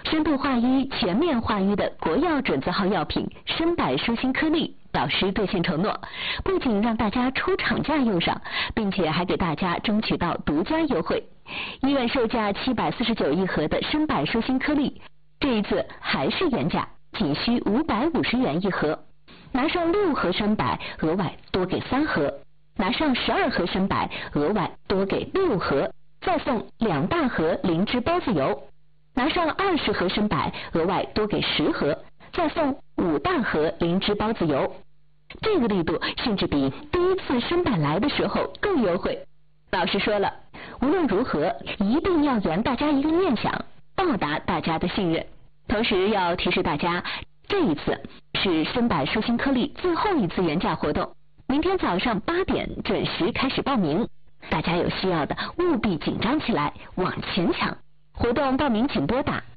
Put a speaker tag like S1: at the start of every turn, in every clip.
S1: 深度化瘀、全面化瘀的国药准字号药品深百舒心颗粒，导师兑现承诺，不仅让大家出厂价用上，并且还给大家争取到独家优惠。医院售价749一盒的深百舒心颗粒，这一次还是原价，仅需550元一盒。拿上6盒深百，额外多给3盒；拿上12盒深百，额外多给6盒，再送2大盒灵芝孢子油。拿上20盒深百，额外多给10盒，再送5大盒灵芝孢子油。这个力度甚至比第一次深百来的时候更优惠。老师说了，无论如何一定要圆大家一个念想，报答大家的信任。同时要提示大家，这一次是深百舒心颗粒最后一次原价活动，明天早上8点准时开始报名，大家有需要的务必紧张起来，往前抢。活动报名请拨打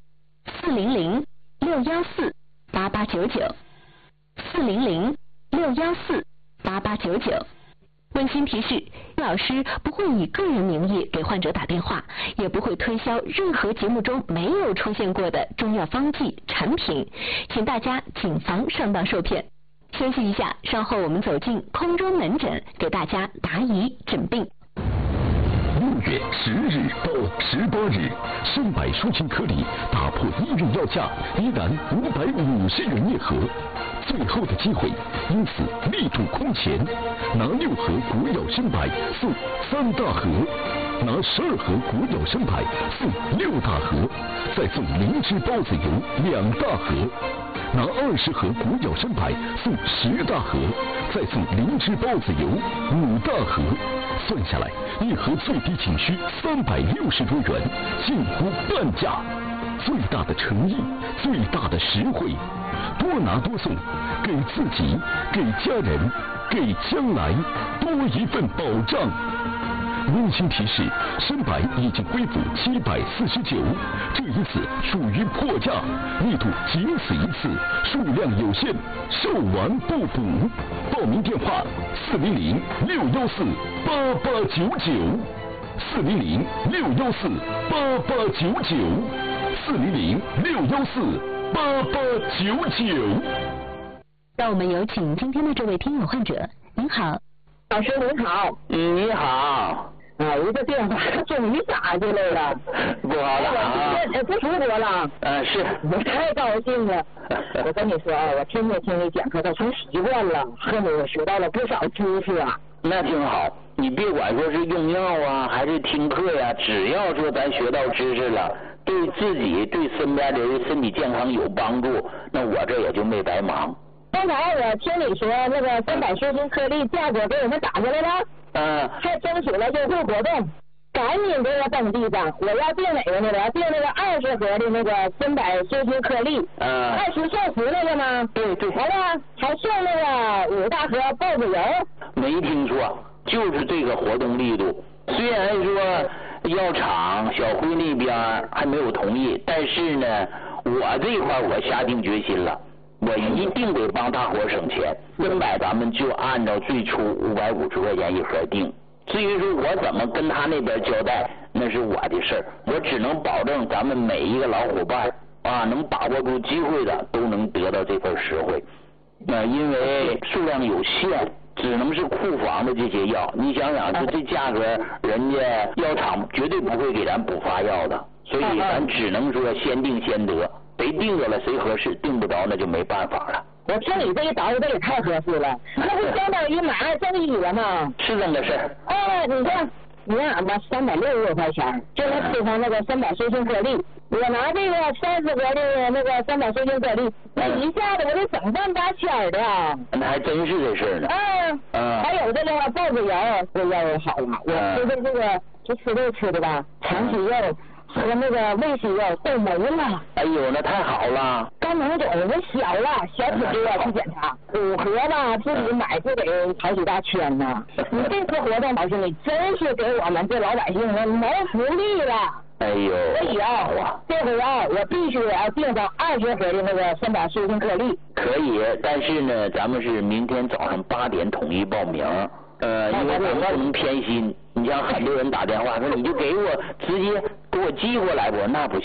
S1: 400-614-8899，400-614-8899。温馨提示，老师不会以个人名义给患者打电话，也不会推销任何节目中没有出现过的中药方剂产品，请大家谨防上当受骗。休息一下，稍后我们走进空中门诊，给大家答疑诊病。
S2: 6月10日到18日，深百舒心颗粒打破医院药价，依然550元一盒，最后的机会，因此力度空前，拿6盒国药深百送3大盒，拿12盒国药深百送6大盒，再送灵芝孢子油2大盒。拿20盒国药深百送10大盒，再送灵芝孢子油5大盒，算下来一盒最低仅需360多元，近乎半价。最大的诚意，最大的实惠，多拿多送，给自己，给家人，给将来多一份保障。温馨提示，深百已经恢复749，这一次属于破价，力度仅此一次，数量有限，售完不补。报名电话400-614-8899，400-614-8899。
S1: 让我们有请今天的这位听友患者。您好，
S3: 老师您好。
S4: 你好。
S3: 一个电话终于打进来了，
S4: 不好打啊！
S3: 不出国了。
S4: 是。
S3: 我太高兴了。我跟你说啊，我天天听你讲课，都成习惯了，和你我学到了不少知识啊。
S4: 那挺好，你别管说是用药啊，还是听课呀，只要说咱学到知识了，对自己对身边人的身体健康有帮助，那我这也就没白忙。
S3: 刚才我听你说那个深百舒心颗粒价格给我们打下来了。还争取了优惠活动，赶紧给我登记上。我要订哪个呢？我要订那个20盒的那个深百舒心颗粒，20送10那个吗？
S4: 对。
S3: 完了还送那个5大盒孢子油。
S4: 没听错，就是这个活动力度。虽然说药厂小辉那边还没有同意，但是呢，我这块我下定决心了。我一定得帮大伙省钱，深百咱们就按照最初550块钱一盒定。至于说我怎么跟他那边交代，那是我的事儿，我只能保证咱们每一个老伙伴能把握住机会的都能得到这份实惠。因为数量有限，只能是库房的这些药。你想想，就这价格，人家药厂绝对不会给咱补发药的，所以咱只能说先定先得。谁定着了谁合适，定不着那就没办法了。
S3: 我听你这一捯饬，这也太合适了，那不相当于买2赠1了吗？
S4: 是这么个事儿。
S3: 你看俺吧，360多块钱，就能吃上那个深百舒心颗粒。我拿这个30盒的那个深百舒心颗粒，那一下子我得省半大千的。
S4: 那还真是这事儿呢。
S3: 还有这个孢子油，这药好了，我吃的这个就吃的吧，长期药和那个胃息药都没了。
S4: 哎呦，那太好了。
S3: 肝脓肿我小了，小体质要去检查，5盒吧，自己买就得好几大千呢。你这次活动，老师你真是给我们这老百姓们谋福利了。
S4: 哎呦，
S3: 所以这回我必须得要订上20盒的那个深百舒心颗粒。
S4: 可以，但是呢，咱们是明天早上8点统一报名。因为咱们不能偏心，你像很多人打电话说你就给我直接给我寄过来，我说那不行，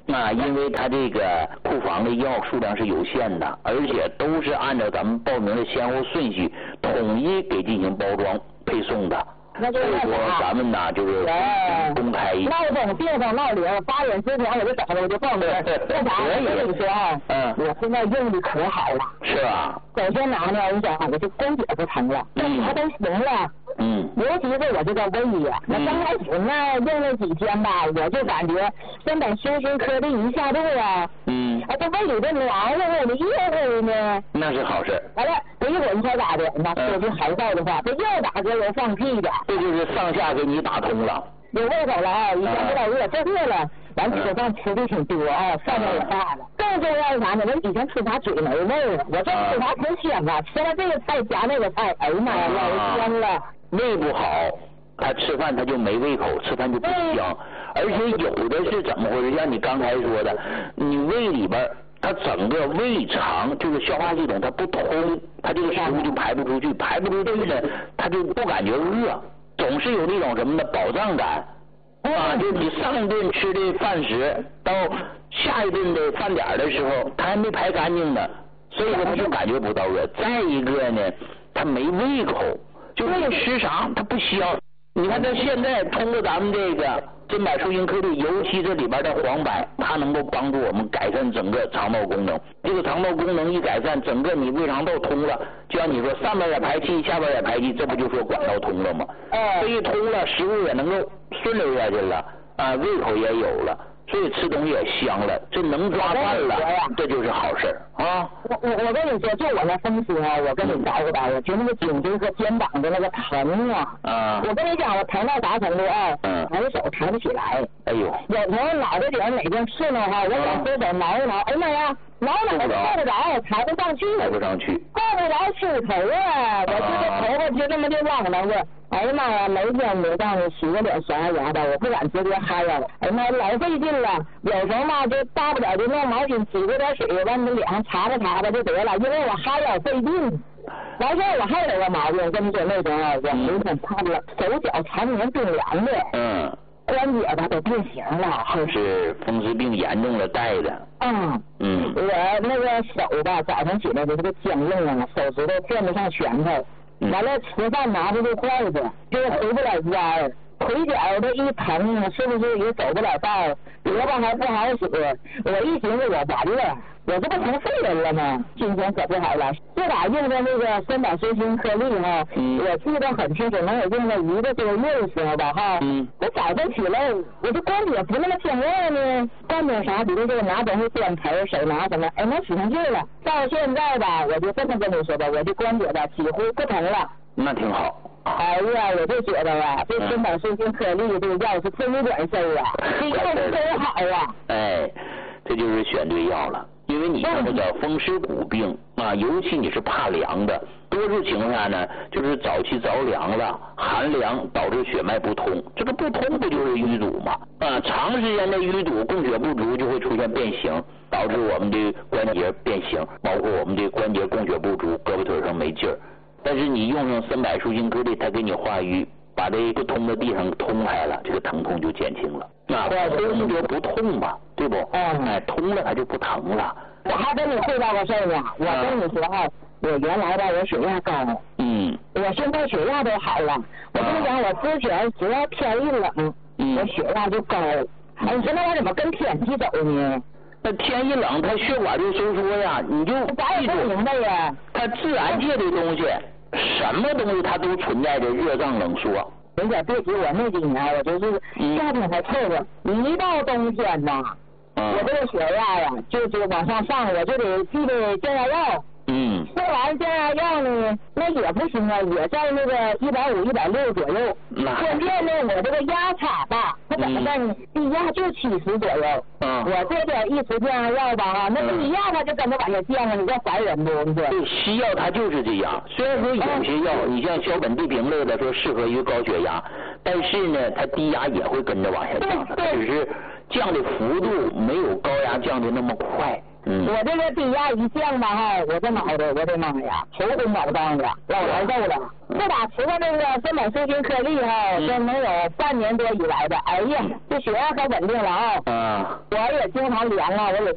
S4: 啊，因为他这个库房的药数量是有限的，而且都是按照咱们报名的先后顺序统一给进行包装配送的。
S3: 那就是
S4: 所以说咱们呢就是公开一下。
S3: 闹钟定上闹铃，8点之前我就等着，我就报名。为啥？我跟你说啊，我现在用的可好了。
S4: 是吧？
S3: 首先呢，我想我这关节不疼了，这啥都行了。尤其是我这个胃呀，那刚开始呢用了几天吧，我就感觉根本修心颗粒一下肚啊。这胃里这暖和乎的热乎呢。
S4: 那是好事。
S3: 完了，不一会儿你猜咋的？那说句好笑的话，这又打嗝又放屁的。
S4: 这就是上下给你打通了。
S3: 有胃口了啊！以前不老饿，这饿了。完吃饭吃的挺多啊，饭量也大了。更重要是啥呢？我以前吃啥嘴没味儿，我这吃啥挺香啊！吃了这个菜加那个菜，哎呀妈呀，老香了。
S4: 胃不好，他吃饭他就没胃口，吃饭就不香。而且有的是怎么回事？像你刚才说的，你胃里边它整个胃肠就是消化系统它不通，它这个食物就排不出去，排不出去呢，它就不感觉饿，总是有那种什么的饱胀感。就你上一顿吃的饭食到下一顿的饭点的时候，它还没排干净呢，所以说他就感觉不到饿。再一个呢，他没胃口，就是你吃啥他不香。你看他现在通过咱们这个珍柏舒心颗粒，尤其这里边的黄柏，它能够帮助我们改善整个肠道功能。这个肠道功能一改善，整个你胃肠道通了，就像你说上边也排气，下边也排气，这不就说管道通了吗？这一通了，食物也能够顺流下去了，胃口也有了。所以吃东西也香了，这能抓饭了，这就是好事啊！
S3: 我跟你说，就我那风湿啊，我跟你找吧，我觉得那个颈椎和肩膀的那个疼啊，我跟你讲，我疼到啥程度啊？抬手抬不起来。
S4: 哎呦！
S3: 有时候脑袋顶哪天刺挠哈，我想伸手挠一挠，哎妈呀，挠哪个够不着，抬不上去，
S4: 抬不上去，
S3: 够不着梳头啊！我这个头发就这么就浪荡着。哎呀妈呀，每天得让你洗个脸刷牙牙的，我不敢直接嗨呀。哎呀妈，老费劲了。有时候嘛，就大不了就弄毛巾挤过点水，往你脸上擦吧擦吧就得了，因为我嗨呀费劲。完事我还有个毛病，跟你说那种啊，我有点怕了，手脚常年冰凉的。关节吧都变形了，
S4: 是风湿病严重了带的。
S3: 我那个手吧，早上起来就这个僵硬啊，手指头攥不上拳头。完了吃饭拿着这筷子就回不了家，腿脚的一疼，是不是也走不了道？胳膊还不好使。我一寻思我完了，我这不成废人了吗？今天可不好了，自打用的那个珍柏舒心颗粒哈，我记得很清楚，能有用了1个多月的时候吧哈。我早上起来，我这关节不那么僵硬呢，干点啥，比如说拿东西端盆，手拿什么，哎，能使上劲了。到现在吧，我就这么跟你说吧，我这关节吧几乎不疼了。
S4: 那挺好。
S3: 哎呀，我就觉得啊，这珍柏舒心颗粒这个药是真管事儿啊，这药是真好啊。
S4: 哎，这就是选对药了。因为你像这个风湿骨病啊，尤其你是怕凉的，多数情况下呢，就是早期着凉了，寒凉导致血脉不通，这个不通不就是淤堵吗？长时间的淤堵，供血不足就会出现变形，导致我们的关节变形，包括我们的关节供血不足，胳膊腿上没劲儿。但是你用上珍柏舒心颗粒，它给你化瘀，把这不通的地方通开了，这个疼痛就减轻了。通就不痛嘛，对不？通了它就不疼了。
S3: 我还跟你汇报个事儿呢，我跟你说哈，我原来吧我血压高，我现在血压都好了。我跟你讲，我之前只要天一冷，我血压就高。哎，你说那我怎么跟天气走呢？
S4: 那天一冷，它血管就收缩呀，你就
S3: 咱也不明白呀。
S4: 它自然界的东西，什么东西它都存在着热胀冷缩。
S3: 人家别提我那几年，我就是夏天还凑合，一到冬天呐，我这个血压呀就往上上，我就得记得降压药。吃完降压药呢，那也不行啊，也在那个150、160左右。关键呢，我这个压差大，它怎么办呢？低压就70左右。我这点一吃降压药吧，那低压它就跟着往下降了，你这烦人不？
S4: 对，西药它就是这样。虽然说有些药，你像硝苯地平类的说适合于高血压，但是呢，它低压也会跟着往下降，它只是降的幅度没有高压降的那么快。
S3: 我这个低压一降吧哈，我这脑袋，我的妈呀，头昏脑胀的，老难受了。自打吃了这个三百舒心颗粒哈，这能有半年多以来的，哎呀，这血压可稳定了啊。我也经常量啊，我有